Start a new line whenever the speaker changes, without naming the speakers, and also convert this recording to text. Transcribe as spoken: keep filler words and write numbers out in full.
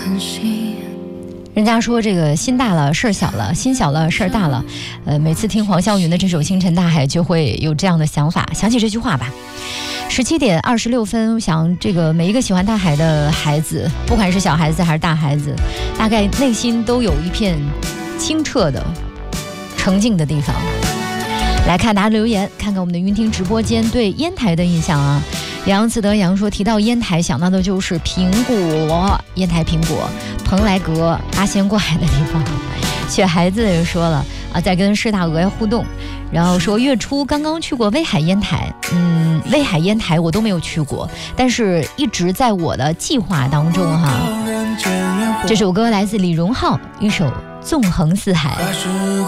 人家说这个心大了事儿小了，心小了事儿大了。呃，每次听黄孝云的这首《星辰大海》，就会有这样的想法，想起这句话吧。十七点二十六分，我想这个每一个喜欢大海的孩子，不管是小孩子还是大孩子，大概内心都有一片清澈的澄净的地方。来看大家留言，看看我们的云听直播间对烟台的印象啊。杨子德阳说，提到烟台想到的就是苹果，烟台苹果，蓬莱阁，八仙过海的地方。雪孩子也说了啊，在跟师大鹅互动，然后说月初刚刚去过威海烟台，嗯，威海烟台我都没有去过，但是一直在我的计划当中哈。这首歌来自李荣浩，一首纵横四海。